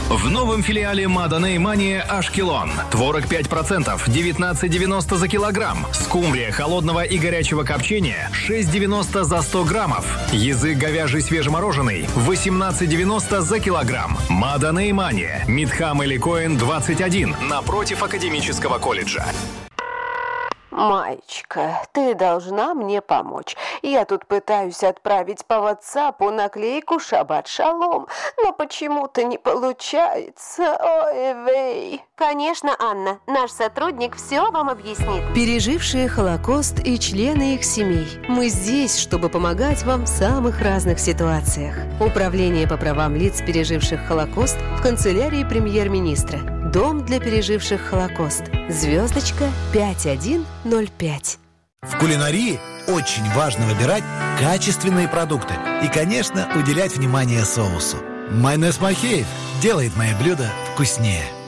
В новом филиале Маданей Мания Ашкелон. Творог 5%, 19,90 за килограмм. Скумбрия холодного и горячего копчения 6,90 за 100 граммов. Язык говяжий свежемороженый 18,90 за килограмм. Маданей Мания. Мидхам Эликоин 21 напротив Академического колледжа. Маечка, ты должна мне помочь. Я тут пытаюсь отправить по WhatsApp наклейку «Шаббат шалом», но почему-то не получается. Ой, вей. Конечно, Анна, наш сотрудник все вам объяснит. Пережившие Холокост и члены их семей. Мы здесь, чтобы помогать вам в самых разных ситуациях. Управление по правам лиц, переживших Холокост, в канцелярии премьер-министра. Дом для переживших Холокост. Звездочка 5105. В кулинарии очень важно выбирать качественные продукты и, конечно, уделять внимание соусу. Майонез Махеев делает мои блюда вкуснее.